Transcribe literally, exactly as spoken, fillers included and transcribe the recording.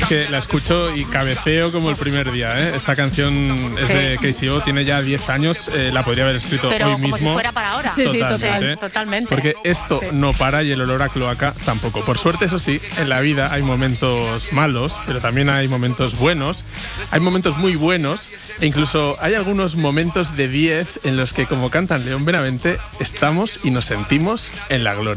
que la escucho y cabeceo como el primer día, ¿eh? Esta canción es sí. de K C O, tiene ya diez años, eh, la podría haber escrito Pero hoy como mismo. si fuera para ahora. Sí, sí, totalmente. total, totalmente. Porque esto sí. no para y el olor a cloaca tampoco. Por suerte, eso sí, en la vida hay momentos malos, pero también hay momentos buenos, hay momentos muy buenos e incluso hay algunos momentos de diez en los que, como cantan León Benavente, estamos y nos sentimos en la gloria.